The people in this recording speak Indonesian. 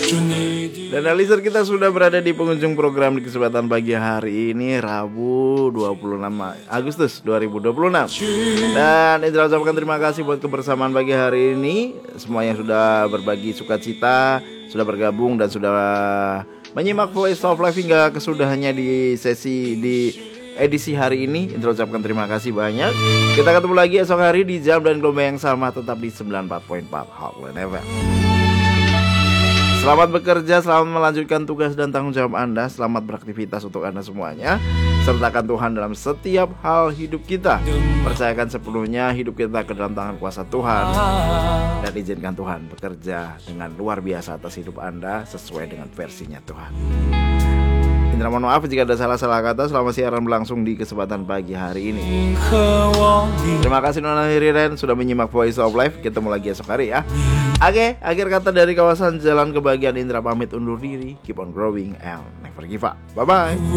Dan listener kita sudah berada di penghujung program di kesempatan pagi hari ini, Rabu 26 Agustus 2026. Dan Indra ucapkan terima kasih buat kebersamaan pagi hari ini. Semua yang sudah berbagi sukacita, sudah bergabung dan sudah menyimak Voice of Life hingga kesudahannya di edisi hari ini. Indra ucapkan terima kasih banyak. Kita ketemu lagi esok hari di jam dan gelombang yang sama, tetap di 94.4 Heartland FM. Selamat bekerja, selamat melanjutkan tugas dan tanggung jawab Anda. Selamat beraktivitas untuk Anda semuanya. Sertakan Tuhan dalam setiap hal hidup kita. Percayakan sepenuhnya hidup kita ke dalam tangan kuasa Tuhan. Dan izinkan Tuhan bekerja dengan luar biasa atas hidup Anda sesuai dengan versinya Tuhan. Indra mohon maaf jika ada salah-salah kata selama siaran berlangsung di kesempatan pagi hari ini. Terima kasih Nona Hiriren sudah menyimak Voice of Life. Ketemu lagi esok hari ya. Oke, akhir kata dari kawasan Jalan Kebahagiaan, Indra pamit undur diri. Keep on growing and never give up. Bye-bye.